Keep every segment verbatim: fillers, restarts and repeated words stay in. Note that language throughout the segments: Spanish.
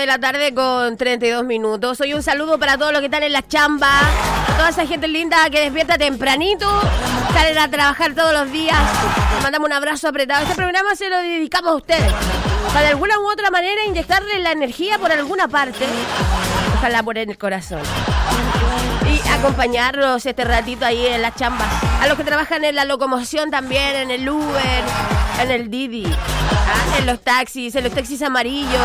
la tarde con treinta y dos minutos. Hoy un saludo para todos los que están en la chamba, toda esa gente linda que despierta tempranito, salen a trabajar todos los días. Les mandamos un abrazo apretado. Este programa se lo dedicamos a ustedes, para de alguna u otra manera inyectarles la energía por alguna parte. Ojalá por el corazón. Y acompañarlos este ratito ahí en las chambas. A los que trabajan en la locomoción también, en el Uber, en el Didi, ¿ah? En los taxis, en los taxis amarillos,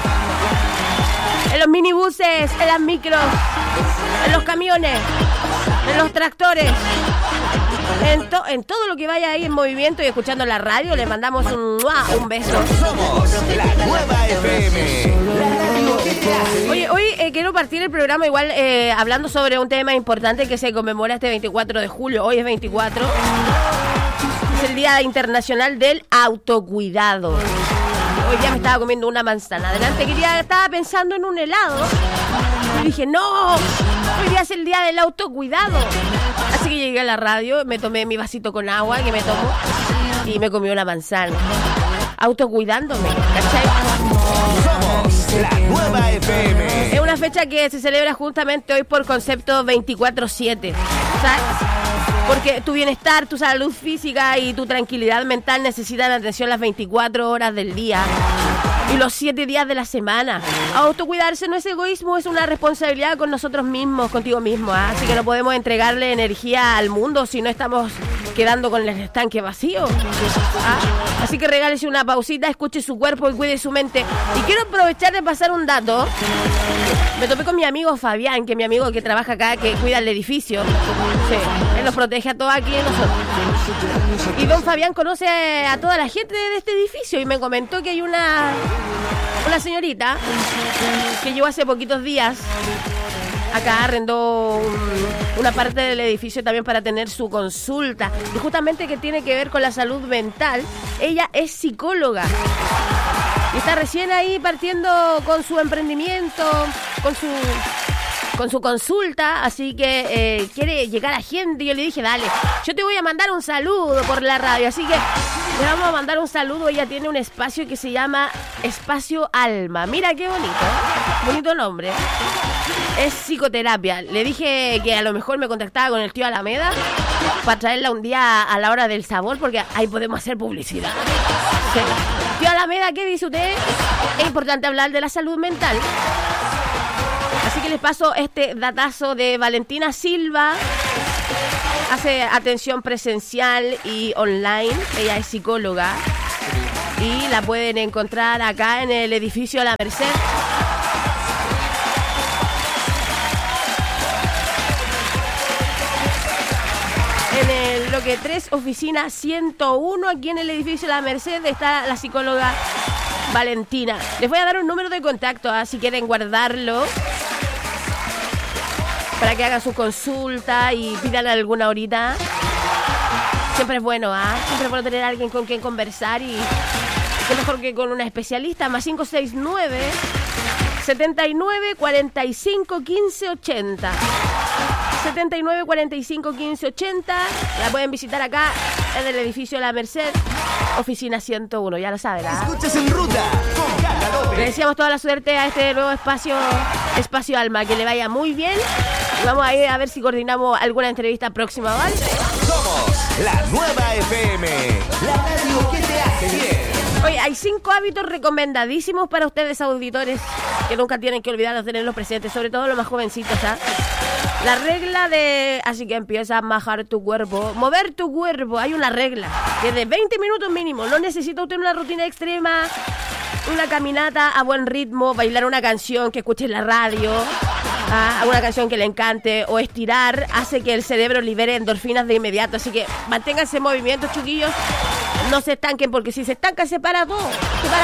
en los minibuses, en las micros, en los camiones, en los tractores, en, to- en todo lo que vaya ahí en movimiento y escuchando la radio. Les mandamos un, ¡mua! un beso. Somos la nueva F M, la radio que te hace. Oye, hoy eh, quiero partir el programa igual eh, hablando sobre un tema importante que se conmemora este veinticuatro de julio. Hoy es veinticuatro. Es el Día Internacional del Autocuidado. Hoy día me estaba comiendo una manzana. Adelante quería, estaba pensando en un helado. Y dije, no, hoy día es el Día del Autocuidado. Así que llegué a la radio, me tomé mi vasito con agua que me tomo y me comí una manzana. Autocuidándome, ¿cachai? Somos la nueva F M. Es una fecha que se celebra justamente hoy por concepto veinticuatro siete, ¿sabes? Porque tu bienestar, tu salud física y tu tranquilidad mental necesitan atención las veinticuatro horas del día y los siete días de la semana. Autocuidarse no es egoísmo, es una responsabilidad con nosotros mismos, contigo mismo, ¿eh? Así que no podemos entregarle energía al mundo si no estamos quedando con el estanque vacío, ¿ah? Así que regálese una pausita, escuche su cuerpo y cuide su mente. Y quiero aprovechar de pasar un dato. Me topé con mi amigo Fabián, que es mi amigo que trabaja acá, que cuida el edificio. Sí, él nos protege a todos aquí nosotros. Y don Fabián conoce a toda la gente de este edificio y me comentó que hay una, una señorita que llegó hace poquitos días. Acá arrendó un, una parte del edificio también para tener su consulta. Y justamente que tiene que ver con la salud mental. Ella es psicóloga. Y está recién ahí partiendo con su emprendimiento, con su con su consulta, así que eh, quiere llegar a gente. Y yo le dije, dale, yo te voy a mandar un saludo por la radio, así que le vamos a mandar un saludo. Ella tiene un espacio que se llama Espacio Alma. Mira qué bonito, ¿eh? Bonito nombre. Es psicoterapia. Le dije que a lo mejor me contactaba con el tío Alameda para traerla un día a la hora del sabor, porque ahí podemos hacer publicidad. Sí. Tío Alameda, ¿qué dice usted? Es importante hablar de la salud mental. Así que les paso este datazo de Valentina Silva. Hace atención presencial y online. Ella es psicóloga. Y la pueden encontrar acá en el edificio La Merced. En el bloque tres, oficina ciento uno, aquí en el edificio La Merced, está la psicóloga Valentina. Les voy a dar un número de contacto, ¿eh? Si quieren guardarlo, para que hagan su consulta y pidan alguna horita. Siempre es bueno, ¿ah? ¿eh? Siempre es bueno tener a alguien con quien conversar, y qué mejor que con una especialista. Más cinco seis nueve, setenta y nueve, cuarenta y cinco, quince, ochenta. setenta y nueve, cuarenta y cinco, quince, ochenta. La pueden visitar acá en el edificio La Merced, oficina ciento uno, ya lo saben, ¿ah? Escuchas En Ruta con Carla López. Le deseamos toda la suerte a este nuevo espacio, Espacio Alma, que le vaya muy bien. Y vamos a ir a ver si coordinamos alguna entrevista próxima, ¿vale? Somos la nueva F M, la radio que te hace bien. Oye, hay cinco hábitos recomendadísimos para ustedes, auditores, que nunca tienen que olvidar de tenerlos presentes, sobre todo los más jovencitos, ¿ah? La regla de... Así que empieza a majar tu cuerpo, mover tu cuerpo. Hay una regla que de veinte minutos mínimo. No necesita usted una rutina extrema, una caminata a buen ritmo, bailar una canción que escuche en la radio, ¿ah? Una canción que le encante, o estirar, hace que el cerebro libere endorfinas de inmediato. Así que manténganse en movimiento, chiquillos. No se estanquen, porque si se estancan se para todo. Se para